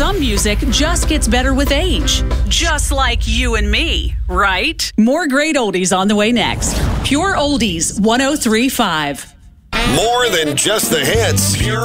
some music just gets better with age. Just like you and me, right? More great oldies on the way next. Pure Oldies 103.5. More than just the hits. Pure